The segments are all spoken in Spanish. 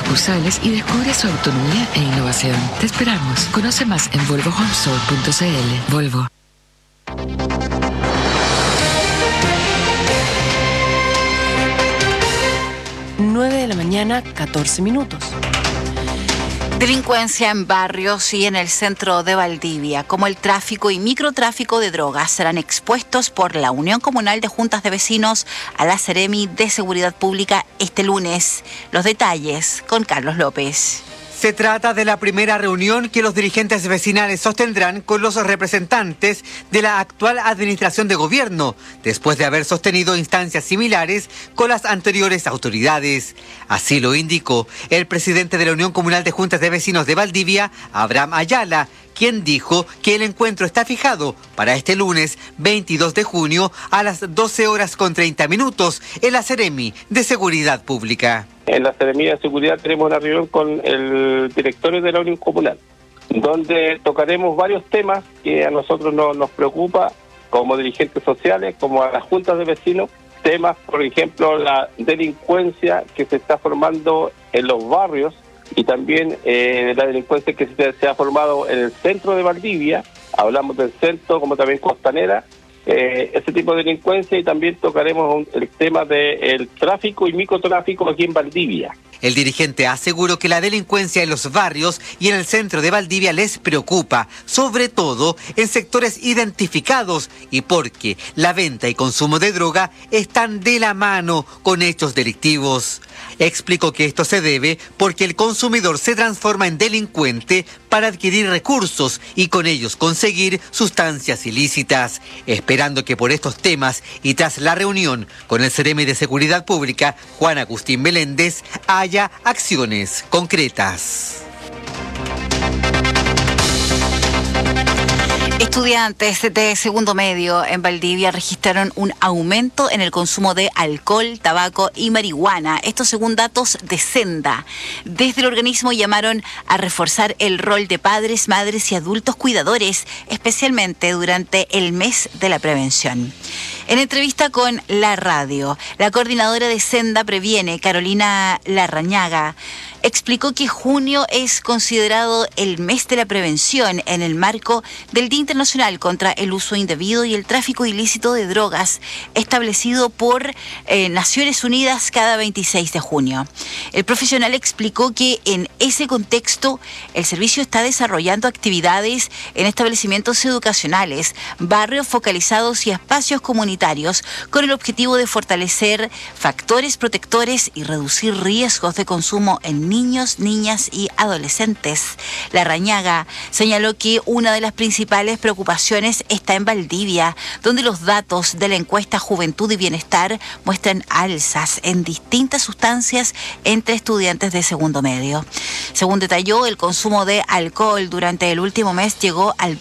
sucursales y descubre su autonomía e innovación. Te esperamos. Conoce más en volvohomestore.cl. Volvo. 9:14 a.m. Delincuencia en barrios y en el centro de Valdivia, como el tráfico y microtráfico de drogas, serán expuestos por la Unión Comunal de Juntas de Vecinos a la Seremi de Seguridad Pública este lunes. Los detalles con Carlos López. Se trata de la primera reunión que los dirigentes vecinales sostendrán con los representantes de la actual administración de gobierno, después de haber sostenido instancias similares con las anteriores autoridades. Así lo indicó el presidente de la Unión Comunal de Juntas de Vecinos de Valdivia, Abraham Ayala, quien dijo que el encuentro está fijado para este lunes 22 de junio a las 12:30 en la Seremi de Seguridad Pública. En la Seremi de Seguridad tenemos una reunión con el directorio de la Unión Comunal, donde tocaremos varios temas que a nosotros nos preocupa como dirigentes sociales, como a las juntas de vecinos. Temas, por ejemplo, la delincuencia que se está formando en los barrios y también la delincuencia que se ha formado en el centro de Valdivia. Hablamos del centro como también Costanera. Ese tipo de delincuencia, y también tocaremos el tema del tráfico y microtráfico aquí en Valdivia. El dirigente aseguró que la delincuencia en los barrios y en el centro de Valdivia les preocupa, sobre todo en sectores identificados y porque la venta y consumo de droga están de la mano con hechos delictivos. Explicó que esto se debe porque el consumidor se transforma en delincuente para adquirir recursos y con ellos conseguir sustancias ilícitas, esperando que por estos temas y tras la reunión con el Seremi de Seguridad Pública, Juan Agustín Meléndez, haya acciones concretas. Estudiantes de segundo medio en Valdivia registraron un aumento en el consumo de alcohol, tabaco y marihuana. Esto según datos de Senda. Desde el organismo llamaron a reforzar el rol de padres, madres y adultos cuidadores, especialmente durante el mes de la prevención. En entrevista con la radio, la coordinadora de Senda Previene, Carolina Larrañaga, explicó que junio es considerado el mes de la prevención en el marco del Día Internacional contra el Uso Indebido y el Tráfico Ilícito de Drogas, establecido por Naciones Unidas cada 26 de junio. El profesional explicó que en ese contexto el servicio está desarrollando actividades en establecimientos educacionales, barrios focalizados y espacios comunitarios con el objetivo de fortalecer factores protectores y reducir riesgos de consumo en niños, niñas y adolescentes. Larrañaga señaló que una de las principales preocupaciones está en Valdivia, donde los datos de la encuesta Juventud y Bienestar muestran alzas en distintas sustancias entre estudiantes de segundo medio. Según detalló, el consumo de alcohol durante el último mes llegó al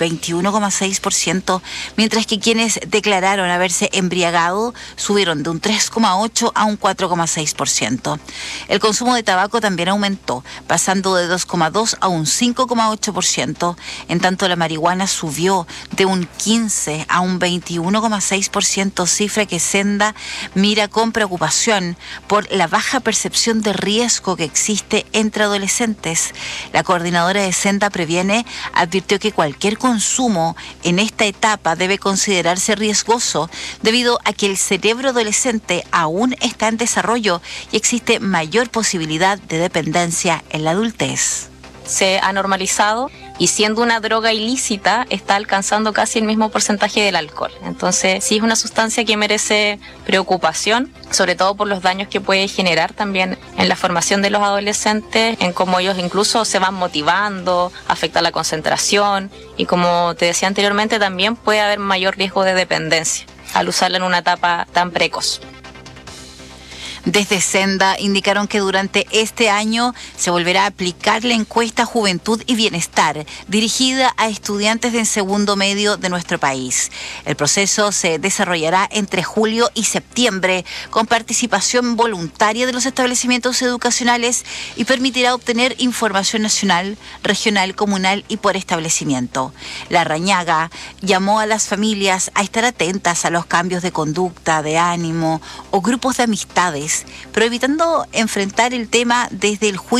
21,6%, mientras que quienes declararon haberse embriagado subieron de un 3,8% a un 4,6%. El consumo de tabaco también aumentó, pasando de 2,2% a un 5,8%. En tanto, la marihuana subió de un 15% a un 21,6%, cifra que Senda mira con preocupación por la baja percepción de riesgo que existe entre adolescentes. La coordinadora de Senda Previene advirtió que cualquier consumo en esta etapa debe considerarse riesgoso debido a que el cerebro adolescente aún está en desarrollo y existe mayor posibilidad de dependencia en la adultez. Se ha normalizado y siendo una droga ilícita está alcanzando casi el mismo porcentaje del alcohol. Entonces sí es una sustancia que merece preocupación, sobre todo por los daños que puede generar también en la formación de los adolescentes, en cómo ellos incluso se van motivando, afecta la concentración y, como te decía anteriormente, también puede haber mayor riesgo de dependencia al usarla en una etapa tan precoz. Desde Senda indicaron que durante este año se volverá a aplicar la encuesta Juventud y Bienestar, dirigida a estudiantes de segundo medio de nuestro país. El proceso se desarrollará entre julio y septiembre, con participación voluntaria de los establecimientos educacionales y permitirá obtener información nacional, regional, comunal y por establecimiento. Larrañaga llamó a las familias a estar atentas a los cambios de conducta, de ánimo o grupos de amistades, pero evitando enfrentar el tema desde el juicio